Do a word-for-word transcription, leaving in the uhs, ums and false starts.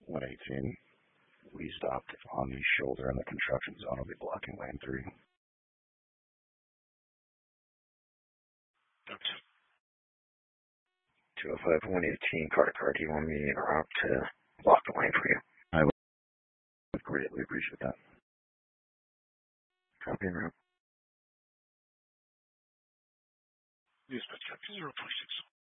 one eighteen. We stopped on the shoulder in the construction zone. I'll be blocking lane three. two oh five, one eighteen, car to car. Do you want me en route to block the lane for you? I would greatly appreciate that. Copy en route. Dispatch, zero four six.